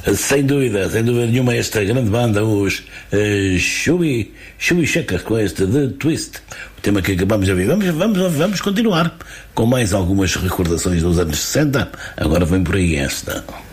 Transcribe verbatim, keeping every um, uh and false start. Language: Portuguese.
Sem dúvida, sem dúvida nenhuma, esta grande banda, os uh, Chubby, Chubby Checker, com este The Twist, o tema que acabamos de ouvir. Vamos, vamos, vamos continuar com mais algumas recordações dos anos sessenta. Agora vem por aí esta.